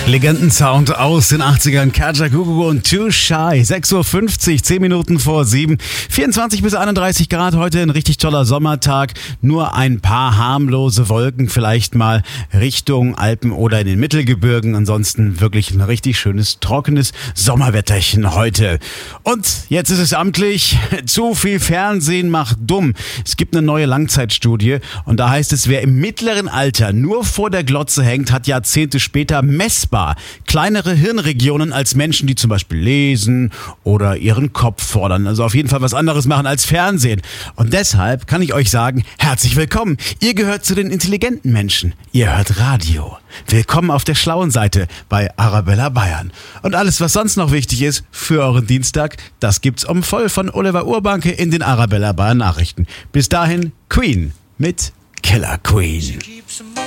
Legendensound aus den 80ern. Kajagoogoo und Too Shy. 6.50 Uhr, 10 Minuten vor 7. 24 bis 31 Grad. Heute ein richtig toller Sommertag. Nur ein paar harmlose Wolken vielleicht mal Richtung Alpen oder in den Mittelgebirgen. Ansonsten wirklich ein richtig schönes, trockenes Sommerwetterchen heute. Und jetzt ist es amtlich. Zu viel Fernsehen macht dumm. Es gibt eine neue Langzeitstudie und da heißt es, wer im mittleren Alter nur vor der Glotze hängt, hat Jahrzehnte später messbar kleinere Hirnregionen als Menschen, die zum Beispiel lesen oder ihren Kopf fordern. Also auf jeden Fall was anderes machen als Fernsehen. Und deshalb kann ich euch sagen, herzlich willkommen. Ihr gehört zu den intelligenten Menschen. Ihr hört Radio. Willkommen auf der schlauen Seite bei Arabella Bayern. Und alles, was sonst noch wichtig ist für euren Dienstag, das gibt's voll von Oliver Urbanke in den Arabella Bayern Nachrichten. Bis dahin Queen mit Killer Queen.